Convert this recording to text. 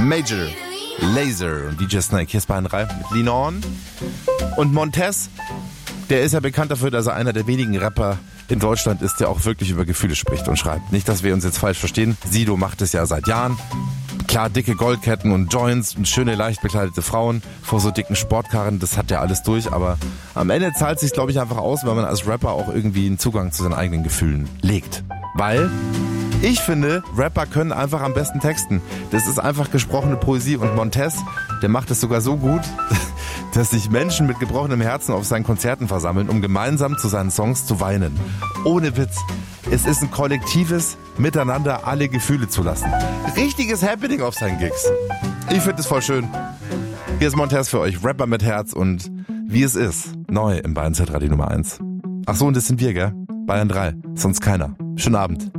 Major Lazer und DJ Snake. Hier ist Bayern 3 mit Linon. Und Montez, der ist ja bekannt dafür, dass er einer der wenigen Rapper in Deutschland ist, der auch wirklich über Gefühle spricht und schreibt. Nicht, dass wir uns jetzt falsch verstehen. Sido macht es ja seit Jahren. Klar, dicke Goldketten und Joints und schöne, leicht bekleidete Frauen vor so dicken Sportkarren, das hat ja alles durch. Aber am Ende zahlt es sich, glaube ich, einfach aus, weil man als Rapper auch irgendwie einen Zugang zu seinen eigenen Gefühlen legt. Weil ich finde, Rapper können einfach am besten texten. Das ist einfach gesprochene Poesie und Montez, der macht es sogar so gut, dass sich Menschen mit gebrochenem Herzen auf seinen Konzerten versammeln, um gemeinsam zu seinen Songs zu weinen. Ohne Witz. Es ist ein kollektives Miteinander, alle Gefühle zu lassen. Richtiges Happening auf seinen Gigs. Ich finde es voll schön. Hier ist Montez für euch, Rapper mit Herz und wie es ist. Neu im Bayern Z Radio Nummer 1. Ach so, und das sind wir, gell? Bayern 3, sonst keiner. Schönen Abend.